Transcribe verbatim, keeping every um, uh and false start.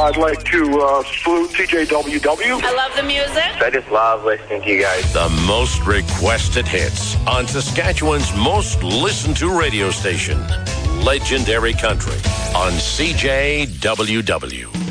I'd like to uh, salute T J W W. I love the music. I just love listening to you guys. The most requested hits on Saskatchewan's most listened to radio station, Legendary Country, on C J W W.